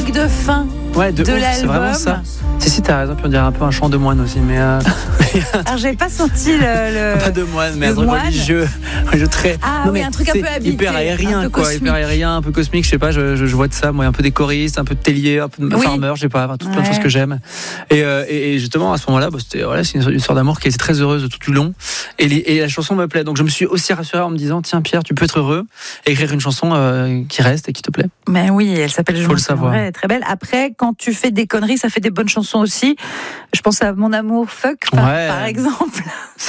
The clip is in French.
générique de fin de ouf, l'album. c'est vraiment ça. Si, t'as raison, puis on dirait un peu un chant de moine aussi, mais Alors j'avais pas senti le pas de moine, mais un truc moine. religieux, très. Ah non, oui, mais un truc un c'est peu habité, hyper aérien, un peu quoi, cosmique. hyper aérien, un peu cosmique. Je sais pas, je vois de ça, moi, un peu des choristes, un peu de tellier, un peu de farmer, je sais pas, plein de choses que j'aime. Et justement à ce moment-là, c'était c'est une histoire d'amour qui était très heureuse tout du long. Et la chanson me plaît, donc je me suis aussi rassuré en me disant tiens Pierre, tu peux être heureux et écrire une chanson qui reste et qui te plaît. Mais oui, elle s'appelle Je Faut m'en le savoir. souviendrai, elle est très belle. Après, quand tu fais des conneries, ça fait des bonnes chansons aussi. Je pense à Mon amour fuck, par exemple.